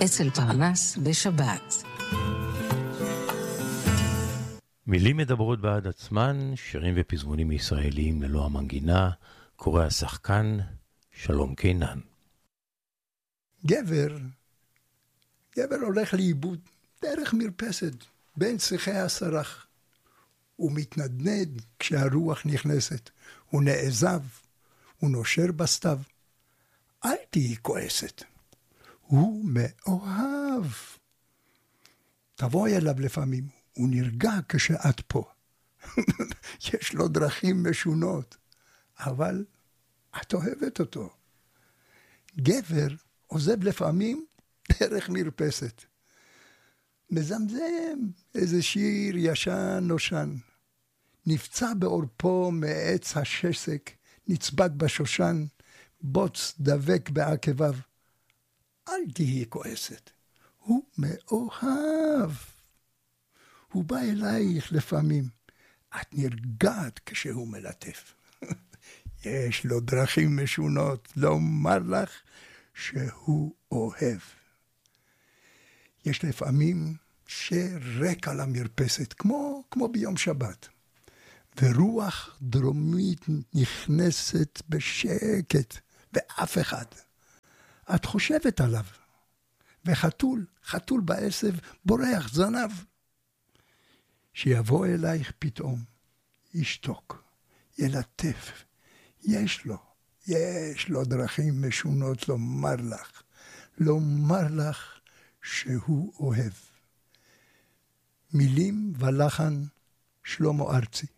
אצל פרנס בשבת. מילים מדברות בעד עצמן, שירים ופזמונים ישראליים ללא המנגינה, קורא השחקן שלום קינן. גבר הולך לאיבוד דרך מרפסת בין שיחי הסרח. הוא מתנדנד כשהרוח נכנסת, הוא נעזב, הוא נושר בסתיו. אל תהי כועסת, הוא מאוהב. תבואי אליו לפעמים, הוא נרגע כשאת פה. יש לו דרכים משונות, אבל את אוהבת אותו. גבר עוזב לפעמים דרך מרפסת. מזמזם איזה שיר ישן נושן. נפצע בעורפו מעץ השסק, נצבט בשושן, בוץ דבק בעקביו. אל תהי כועסת, הוא מאוהב. הוא בא אלייך לפעמים, את נרגעת כשהוא מלטף. יש לו דרכים משונות לומר לך שהוא אוהב. יש לפעמים שרק על המרפסת, כמו ביום שבת. ורוח דרומית נכנסת בשקט, ואף אחד. את חושבת עליו. חתול בעשב, בורח זנב. שיבוא אלייך פתאום, ישתוק, ילטף. יש לו דרכים משונות לומר לך שהוא אוהב. מילים ולחן שלמה ארצי.